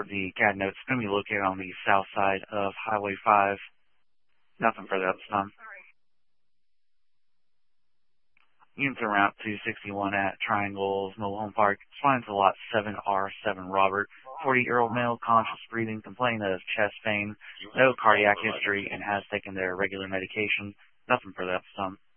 for the CAD notes, it's going to be located on the south side of Highway 5. Nothing further at this time. Units are route 261 at Triangles Mobile Home Park. Flying to lot 7R7 Robert. 40-year-old male, conscious breathing, complaining of chest pain, no cardiac history, and has taken their regular medication. Nothing further at this time.